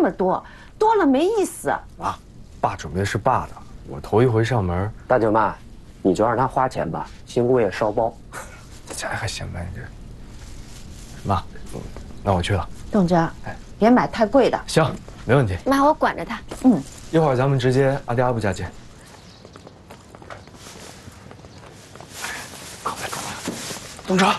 么多，多了没意思。 啊，爸准备是爸的，我头一回上门。 大舅妈，你就让他花钱吧，新姑爷烧包。 这还行吧？你这，妈，那我去了。 董哲，别买太贵的。 行，没问题。 妈，我管着他。 一会儿咱们直接阿迪阿布家见。刚才撞了，董哲。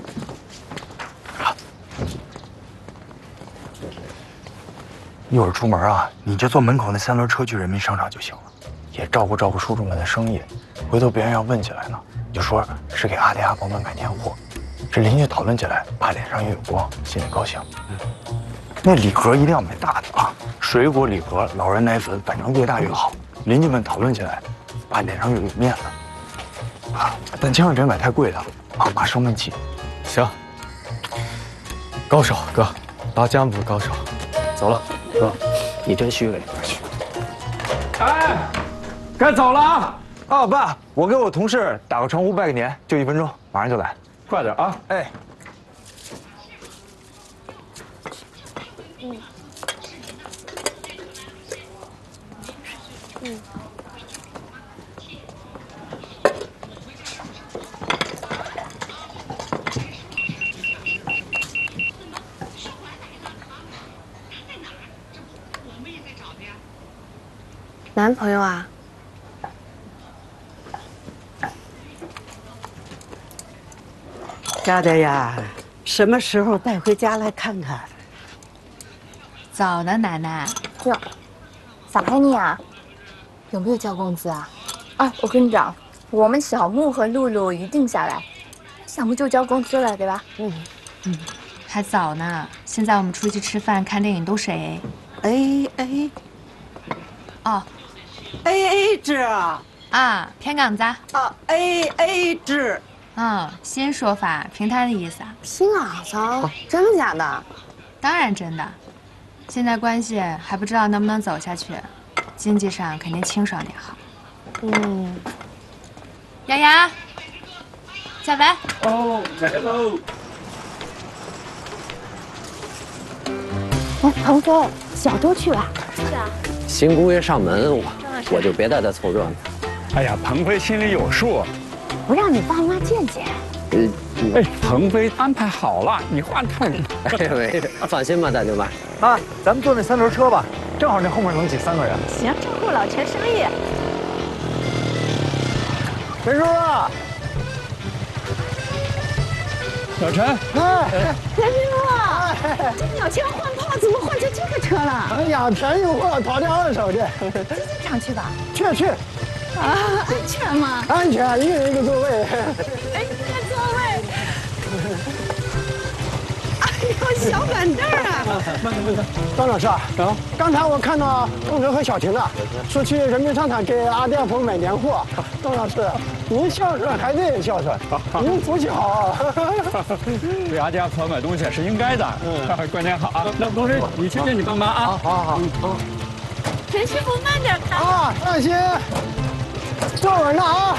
一会儿出门啊，你就坐门口那3轮车去人民商场就行了，也照顾照顾叔叔们的生意。回头别人要问起来呢，你就说是给阿迪阿伯们买年货。这邻居讨论起来，爸脸上也有光，心里高兴。那礼盒一定要买大的啊，水果礼盒、老人奶粉，反正越大越好。邻居们讨论起来，爸脸上有面子啊。但千万别买太贵的啊，妈生闷气。 行，高手哥，拔江不是高手。走了， 哥，你真虚伪。 哎，该走了啊！ 哦，爸，我给我同事打个招呼拜个年，就1分钟，马上就来。 快点啊！ 哎。 男朋友啊？ 佳佳呀，什么时候带回家来看看？ 早呢，奶奶。 哟，咋拍你啊？有没有交工资啊？啊，我跟你讲，我们小木和露露一定下来，小木就交工资了，对吧？ 还早呢。现在我们出去吃饭、看电影都是 AA。 AA。 哦 AA 制啊？ 啊，偏岗子。 啊 ，AA 制。 新说法，凭他的意思啊。 新啊，操，真的假的？ 当然真的。现在关系还不知道能不能走下去，经济上肯定清爽点好。雅雅，小白。 哦，来喽。 哎，鹏飞，小周去了。 是啊。新姑爷上门，我就别带他凑热闹。 哎呀，鹏飞心里有数。 不让你爸妈见见。 哎，鹏飞安排好了，你话太…… 哎，放心吧，大舅妈。 啊，咱们坐那3轮车吧，正好那后面能挤3个人。 行，照顾老陈生意。 陈叔， 小陈， 陈师傅，这鸟枪换炮怎么换成这个车了？ 哎呀，便宜货，讨点2手去。 经常去吧？ 去。 啊，安全吗？ 安全，一人1个座位。 哎，一个座位。哎呦，小板凳啊！ 张老师啊，刚才我看到东哲和小婷了，说去人民商场给阿迪亚鹏买年货。张老师，您孝顺孩子也孝顺，您福气好。 给阿迪亚朋买东西是应该的。观念好啊。那同时你去见你爸妈啊。 好。 陈师傅慢点开。 啊，放心，坐稳了啊。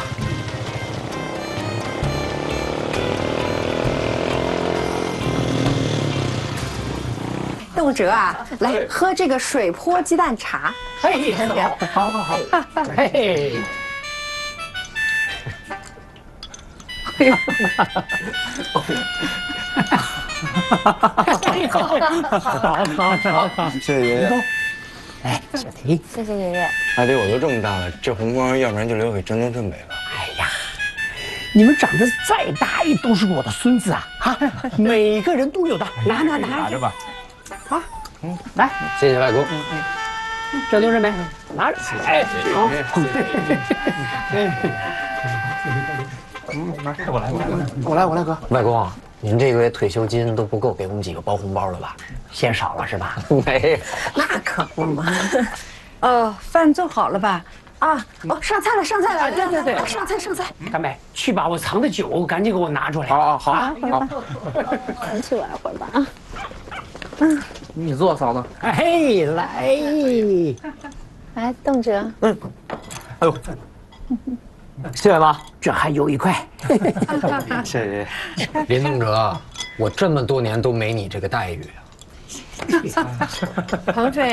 邓哲啊，来喝这个水泼鸡蛋茶。 嘿，好，嘿。 哎呦， 好，谢谢爷爷。 哎，小婷， 谢谢爷爷。 阿迪，我都这么大了，这红光要不然就留给真真真美了。 哎呀，你们长得再大也都是我的孙子啊！啊，每个人都有的，拿着吧。 啊，来， 谢谢外公。 这都是没拿着。哎，好。我来，哥。 外公，您这个月退休金都不够给我们几个包红包了吧？ 嫌少了是吧？ 没， 那可不嘛。饭做好了吧？啊，上菜了。对，上菜。 大妹，去把我藏的酒赶紧给我拿出来。 好。 咱去玩会儿吧啊。 你坐，嫂子。哎， 来，邓哲。 哎呦，谢谢妈， 这还有1块。 谢谢爷爷。 林东哲，我这么多年都没你这个待遇啊。 鹏飞。